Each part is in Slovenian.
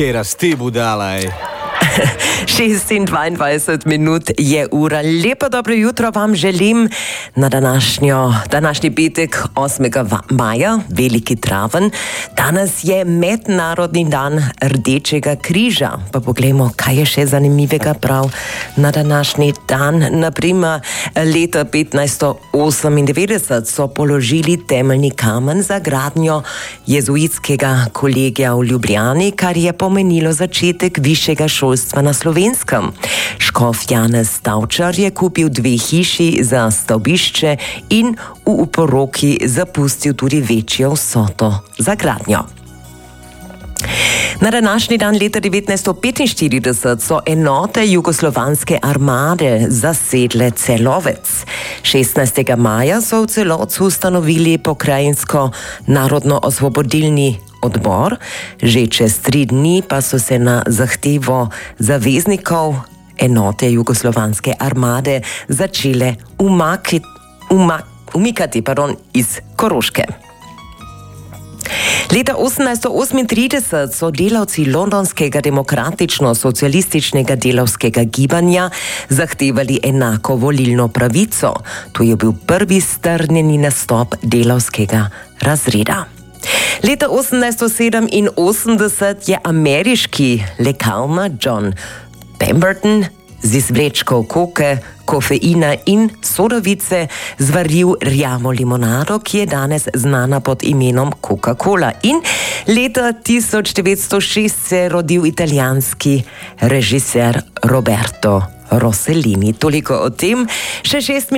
Kera ste budalaj. 26 minut je ura. Lepo dobro jutro vam želim na današnji petek 8. maja, veliki traven. Danes je Mednarodni dan Rdečega križa. Pa poglejmo, kaj je še zanimivega prav na današnji dan. Naprimer, leta 1598 so položili temeljni kamen za gradnjo jezuitskega kolegija v Ljubljani, kar je pomenilo začetek višjega šolstva na Slovenskem. Škof Janez Tavčar je kupil 2 hiši za stavbišče in v poroki zapustil tudi večjo vsoto za gradnjo. Na današnji dan leta 1945 so enote jugoslovanske armade zasedle Celovec. 16. maja so v Celovcu ustanovili pokrajinsko narodno-osvobodilni odbor, že čez 3 dni pa so se na zahtevo zaveznikov enote jugoslovanske armade začele umikati iz Koroške. Leta 1838 so delavci londonskega demokratično-socialističnega delavskega gibanja zahtevali enako volilno pravico. To je bil prvi strnjeni nastop delavskega razreda. Leta 1887 je ameriški lekarnar John Pemberton z izvlečkov koke, kofeina in sodavice zvaril rjavo limonado, ki je danes znana pod imenom Coca-Cola. In leta 1906 se je rodil italijanski režiser Roberto Rossellini. Toliko o tem. Še 6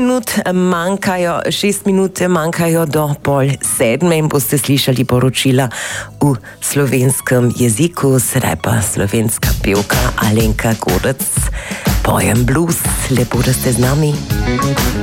minut manjkajo do 6:30 in boste slišali poročila v slovenskem jeziku. Sedaj pa slovenska pevka Alenka Godec, pojem blues. Lepo, da ste z nami.